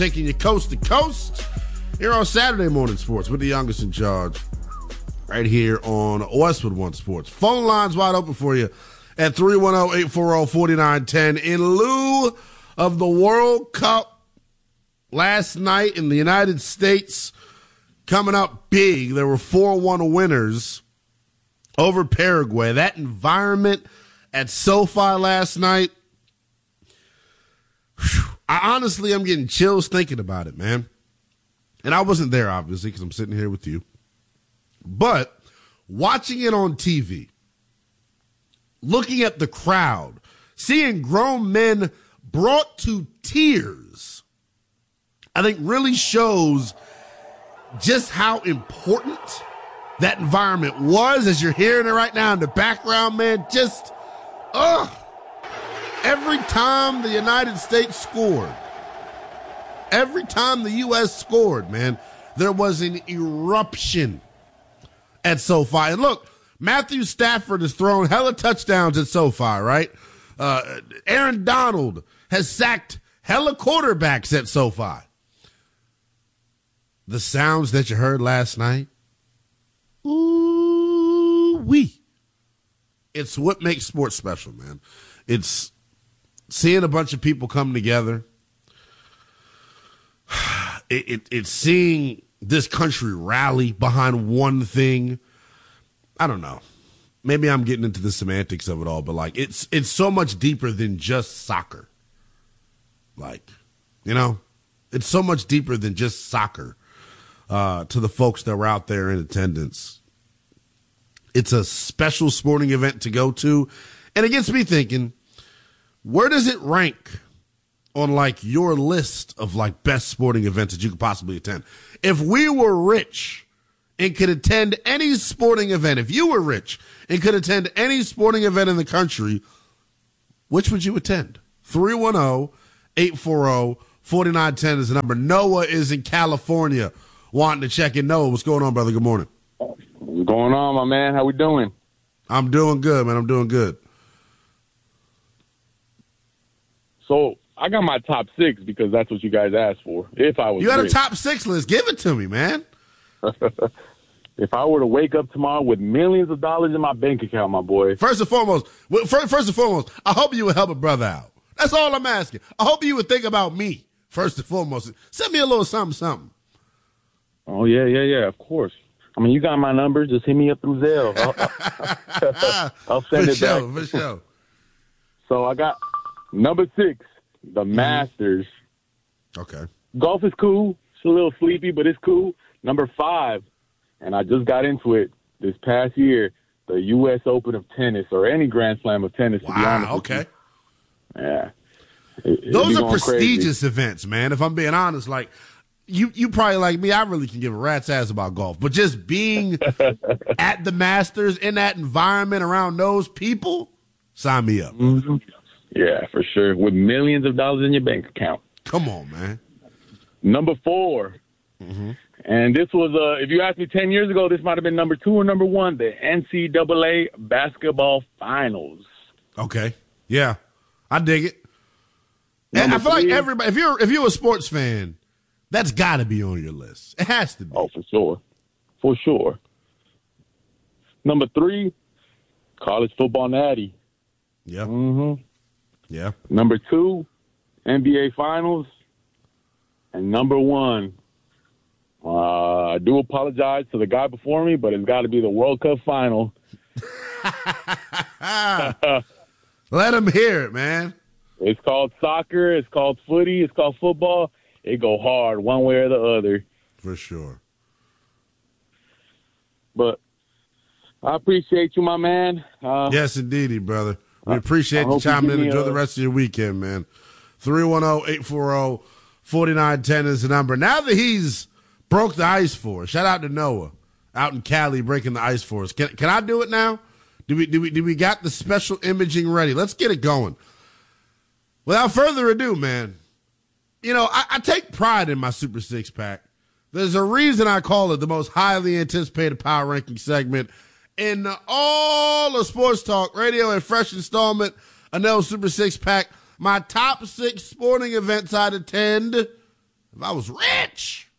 Taking you coast to coast here on Saturday Morning Sports with the youngest in charge right here on Westwood One Sports. Phone lines wide open for you at 310-840-4910. In lieu of the World Cup last night in the United States coming up big, there were 4-1 winners over Paraguay. That environment at SoFi last night, I honestly am getting chills thinking about it, man. And I wasn't there, obviously, because I'm sitting here with you. But watching it on TV, looking at the crowd, seeing grown men brought to tears, I think really shows just how important that environment was. As you're hearing it right now in the background, man, just, every time the United States scored, every time the U.S. scored, man, there was an eruption at SoFi. And look, Matthew Stafford has thrown hella touchdowns at SoFi, right? Aaron Donald has sacked hella quarterbacks at SoFi. The sounds that you heard last night, ooh-wee. It's what makes sports special, man. It's seeing a bunch of people come together. It's seeing this country rally behind one thing. I don't know. Maybe I'm getting into the semantics of it all, but like it's so much deeper than just soccer. Like, you know, it's so much deeper than just soccer to the folks that were out there in attendance. It's a special sporting event to go to. And it gets me thinking, where does it rank on like your list of like best sporting events that you could possibly attend? If we were rich and could attend any sporting event, if you were rich and could attend any sporting event in the country, which would you attend? 310-840-4910 is the number. Noah is in California wanting to check in. Noah, what's going on, brother? Good morning. What's going on, my man? How we doing? I'm doing good, man. I'm doing good. So I got my top 6 because that's what you guys asked for. If I was You got rich. a top 6 list. Give it to me, man. If I were to wake up tomorrow with millions of dollars in my bank account, my boy. First and foremost, I hope you would help a brother out. That's all I'm asking. I hope you would think about me, first and foremost. Send me a little something. Oh, yeah, of course. I mean, you got my number. Just hit me up through Zelle. I'll send it back. For sure. So I got number 6, the Masters. Okay. Golf is cool. It's a little sleepy, but it's cool. Number 5, and I just got into it this past year, the U.S. Open of tennis, or any Grand Slam of tennis, to be honest. Okay. Yeah. Those are prestigious events, man. If I'm being honest, like, you probably like me, I really can give a rat's ass about golf. But just being at the Masters, in that environment, around those people, sign me up. Mm-hmm. Yeah, for sure. With millions of dollars in your bank account. Come on, man. Number 4. Mm-hmm. And this was, if you asked me 10 years ago, this might have been number 2 or number 1, the NCAA basketball finals. Okay. Yeah. I dig it. And I feel like everybody, if you're a sports fan, that's got to be on your list. It has to be. Oh, for sure. For sure. Number 3, college football natty. Yeah. Mm-hmm. Yeah. Number 2, NBA finals. And number 1, I do apologize to the guy before me, but it's got to be the World Cup final. Let him hear it, man. It's called soccer. It's called footy. It's called football. It go hard one way or the other. For sure. But I appreciate you, my man. Yes, indeedy, brother. We appreciate you chiming in. Enjoy the rest of your weekend, man. 310-840-4910 is the number. Now that he's broke the ice for us, shout out to Noah out in Cali breaking the ice for us. Can I do it now? Do we got the special imaging ready? Let's get it going. Without further ado, man, you know, I take pride in my Super Six Pack. There's a reason I call it the most highly anticipated power ranking segment in all of Sports Talk Radio, a fresh installment, Anel Super Six Pack. My top 6 sporting events I'd attend If I was rich.